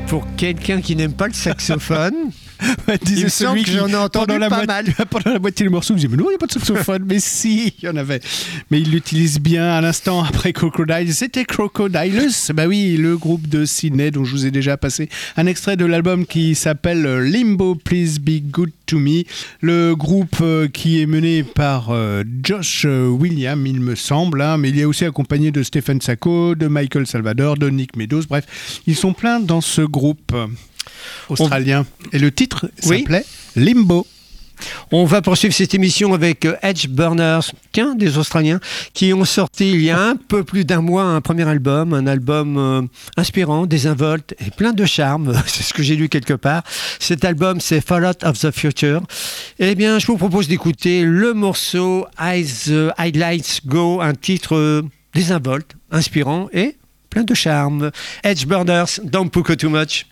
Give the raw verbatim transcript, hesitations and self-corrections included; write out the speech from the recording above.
Pour quelqu'un qui n'aime pas le saxophone, Ouais, il me semble que j'en ai entendu pendant la pas moitié, mal. Pendant la moitié du morceau, je me dis, mais non, il n'y a pas de saxophone. Mais si, il y en avait. Mais il l'utilise bien à l'instant après Crocodile. C'était Crocodilers. Bah oui, le groupe de Sydney dont je vous ai déjà passé un extrait de l'album qui s'appelle Limbo, Please Be Good to Me. Le groupe euh, qui est mené par euh, Josh euh, Williams, il me semble. Hein, mais il est aussi accompagné de Stephen Sacco, de Michael Salvador, de Nick Meadows. Bref, ils sont pleins dans ce groupe australien. Et le titre s'appelait oui. Limbo. On va poursuivre cette émission avec Edge Burners, tiens, des Australiens, qui ont sorti il y a un peu plus d'un mois un premier album, un album euh, inspirant, désinvolte et plein de charme, c'est ce que j'ai lu quelque part. Cet album, c'est Fallout of the Future. Eh bien, je vous propose d'écouter le morceau As the Highlights Go, un titre euh, désinvolte, inspirant et plein de charme. Edge Burners, Don't Puko Too Much.